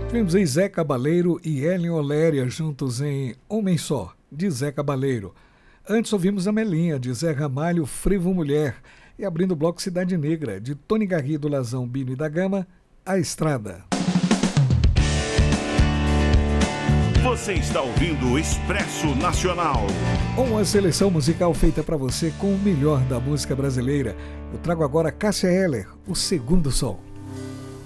Tivemos aí Zé Cabaleiro e Hélio Oléria juntos em Homem Só, de Zé Cabaleiro. Antes ouvimos a Melinha, de Zé Ramalho, Frevo Mulher. E abrindo o bloco Cidade Negra, de Tony Garrido, Lazão, Bino e da Gama, A Estrada. Você está ouvindo o Expresso Nacional. Uma seleção musical feita para você com o melhor da música brasileira. Eu trago agora Cássia Eller, O Segundo Sol.